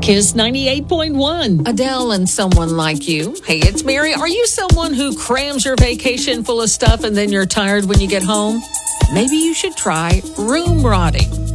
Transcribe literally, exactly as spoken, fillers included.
Kiss ninety-eight point one. Adele and Someone Like You. Hey, it's Mary. Are you someone who crams your vacation full of stuff and then you're tired when you get home? Maybe you should try room rotting.